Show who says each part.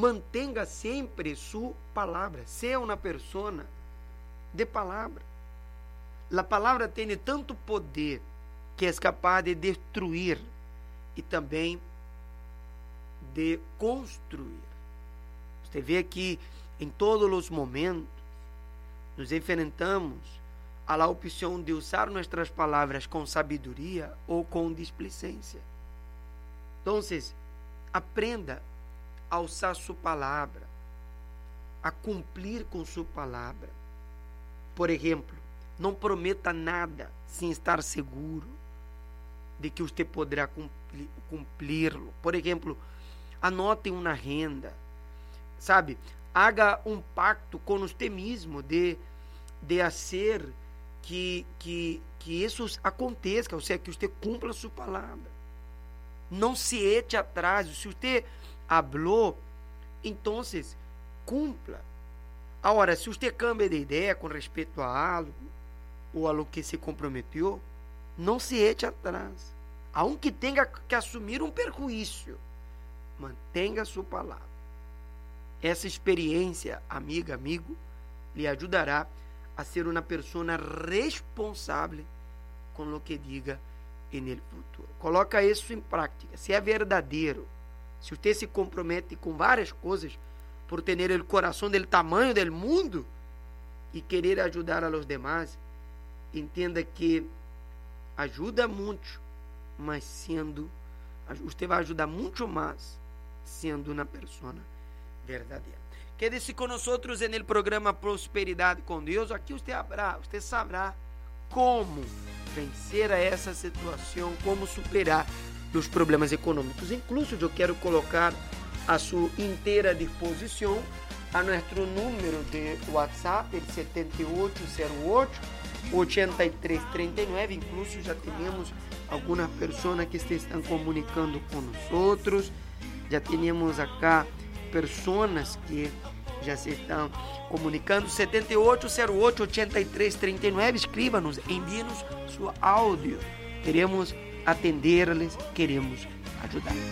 Speaker 1: mantenga sempre sua palavra. Seja uma pessoa de palavra. A palavra tem tanto poder que é capaz de destruir e também de construir. Você vê que em todos os momentos nos enfrentamos a opção de usar nossas palavras com sabedoria ou com displicência. Então, aprenda a usar sua palavra, a cumprir com sua palavra. Por exemplo, não prometa nada sem estar seguro de que você poderá cumpri-lo. Por exemplo, anote uma renda, sabe? Haga um pacto com você mesmo de fazer que isso aconteça, ou seja, que você cumpra a sua palavra. Não se eche atrás. Se você falou, então cumpra. Agora, se você cambia de ideia com respeito a algo ou a algo que se comprometeu, não se eche atrás. Aunque tenha que assumir um perjuízo, mantenha a sua palavra. Essa experiência, amiga, amigo, lhe ajudará a ser uma pessoa responsável com o que diga no futuro. Coloca isso em prática. Se é verdadeiro, se você se compromete com várias coisas por ter o coração do tamanho do mundo e querer ajudar a los demás, entenda que ajuda muito, mas você vai ajudar muito mais sendo uma pessoa verdadeira. Quede-se conosco no programa Prosperidade com Deus. Aqui você saberá como vencer a essa situação, como superar os problemas econômicos. Incluso eu quero colocar a sua inteira disposição a nosso número de WhatsApp, 7808-8339. Incluso já temos algumas pessoas que se estão comunicando com nós. Já temos acá pessoas que já se estão comunicando. 7808-8339. Escreva-nos, envie-nos seu áudio. Queremos atender-lhes, queremos ajudar.